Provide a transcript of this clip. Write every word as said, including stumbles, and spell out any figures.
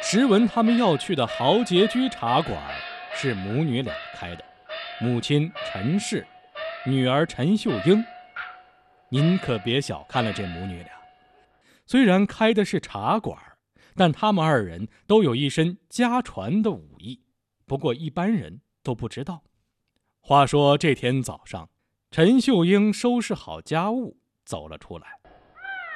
时闻他们要去的豪杰居茶馆是母女俩开的，母亲陈氏，女儿陈秀英。您可别小看了这母女俩，虽然开的是茶馆，但他们二人都有一身家传的武艺，不过一般人都不知道。话说这天早上，陈秀英收拾好家务走了出来，